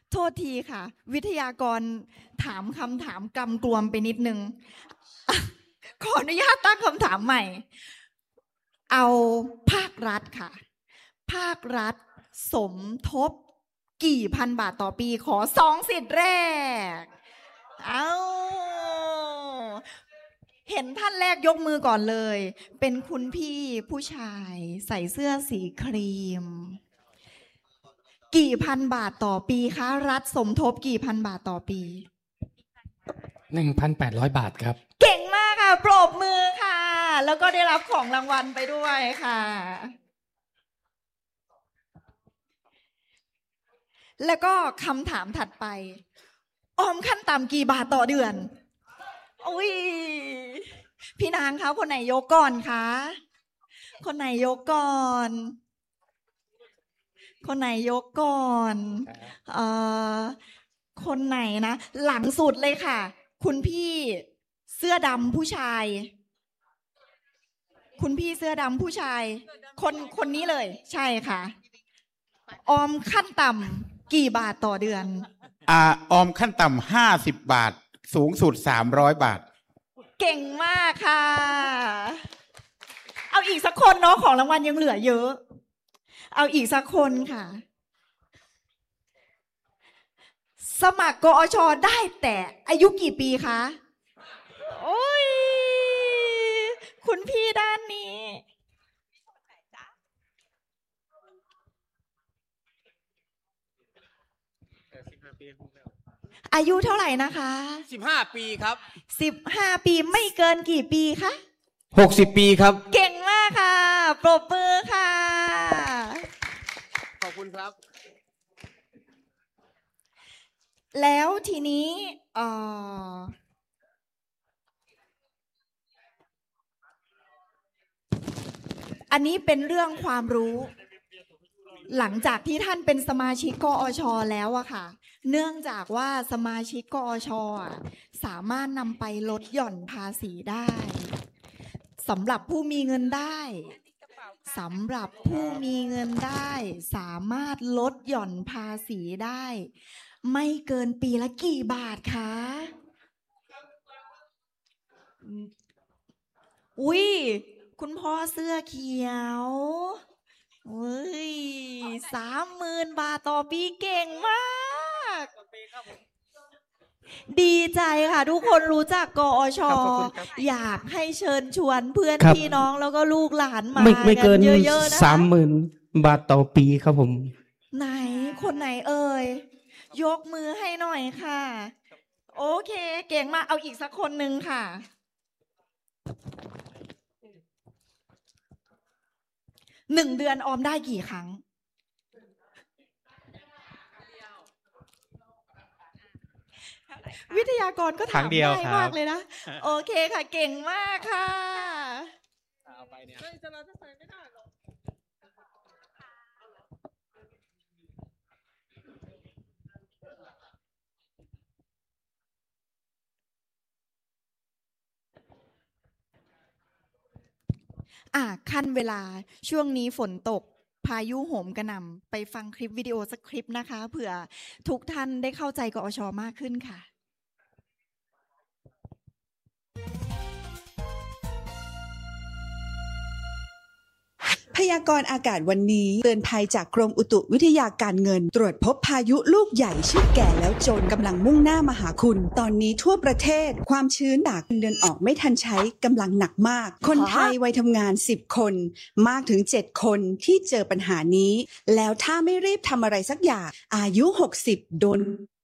โทษทีค่ะวิทยากรถามคำถามกำกวมไปนิดนึง ขออนุญาตตั้งคำถามใหม่เอาภาครัฐค่ะภาครัฐสมทบกี่พันบาทต่อปีขอ2 สิทธิ์แรกเอาเห็นท่านแรกยกมือก่อนเลยเป็นคุณพี่ผู้ชายใส่เสื้อสีครีมกี่พันบาทต่อปีคะรัฐสมทบกี่พันบาทต่อปี 1,800 บาทครับเก่งมากค่ะปรบมือค่ะแล้วก็ได้รับของรางวัลไปด้วยค่ะแล้วก็คำถามถัดไปออมขั้นต่ำกี่บาทต่อเดือนอุ้ยพี่นางคะคนไหนยกก่อนคะคนไหนยกก่อนคนไหนยกก่อนคนไหนนะหลังสุดเลยค่ะคุณพี่เสื้อดำผู้ชายคุณพี่เสื้อดำผู้ชายคนนี้เลยใช่ค่ะออมขั้นต่ำกี่บาทต่อเดือนออมขั้นต่ำ50 บาทสูงสุด300 บาทเก่งมากค่ะเอาอีกสักคนเนาะของรางวัลยังเหลือเยอะเอาอีกสักคนค่ะสมัครกอช.ได้แต่อายุกี่ปีคะโอ้ยคุณพี่ด้านนี้อายุเท่าไหร่นะคะ 15 ปีครับ 15 ปีไม่เกินกี่ปีคะ 60 ปีครับเก่งมากค่ะปรบมือค่ะขอบคุณครับแล้วทีนี้อันนี้เป็นเรื่องความรู้หลังจากที่ท่านเป็นสมาชิกกอช.แล้วอะค่ะเนื่องจากว่าสมาชิกกอช.สามารถนำไปลดหย่อนภาษีได้สำหรับผู้มีเงินได้สำหรับผู้มีเงินได้สามารถลดหย่อนภาษีได้ไม่เกินปีละกี่บาทคะอุ้ยคุณพ่อเสื้อเขียวเฮ้ย30,000 บาทต่อปีเก่งมากดีใจค่ะทุกคนรู้จักกอช.อยากให้เชิญชวนเพื่อนพี่น้องแล้วก็ลูกหลานมากันเยอะๆนะคะ 30,000 บาทต่อปีครับผมไหนคนไหนเอ่ยยกมือให้หน่อยค่ะโอเคเก่งมากเอาอีกสักคนหนึ่งค่ะ1 เดือนออมได้กี่ครั้งวิทยากรก็ถามง่ายมากเลยนะโอเคค่ะเก่งมากค่ะเอาไปเนี่ยขั้นเวลาช่วงนี้ฝนตกพายุโหมกระหน่ำไปฟังคลิปวิดีโอสักคลิปนะคะเผื่อทุกท่านได้เข้าใจกอช.มากขึ้นค่ะพยากรณ์อากาศวันนี้เตือนภัยจากกรมอุตุวิทยาการเงินตรวจพบพายุลูกใหญ่ชื่อแก่แล้วจนกำลังมุ่งหน้ามาหาคุณตอนนี้ทั่วประเทศความชื้นจากเดือนออกไม่ทันใช้กำลังหนักมากคนไทยวัยทำงาน10 คนมากถึง7 คนที่เจอปัญหานี้แล้วถ้าไม่รีบทำอะไรสักอย่างอายุ60โดน